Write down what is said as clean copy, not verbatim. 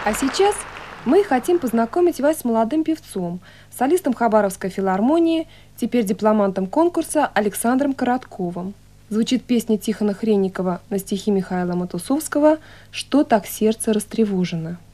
А сейчас мы хотим познакомить вас с молодым певцом, солистом Хабаровской филармонии, теперь дипломантом конкурса Александром Коротковым. Звучит песня Тихона Хренникова на стихи Михаила Матусовского «Что так сердце растревожено».